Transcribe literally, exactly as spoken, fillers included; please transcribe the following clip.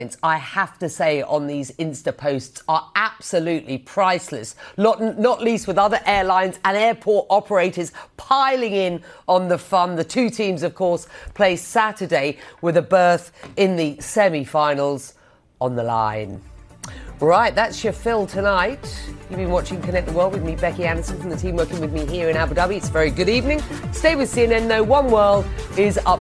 I have to say on these Insta posts are absolutely priceless, not, not least with other airlines and airport operators piling in on the fun. The two teams, of course, play Saturday with a berth in the semi-finals on the line. Right, that's your fill tonight. You've been watching Connect the World with me, Becky Anderson, from the team working with me here in Abu Dhabi. It's a very good evening. Stay with C N N, though. One World is up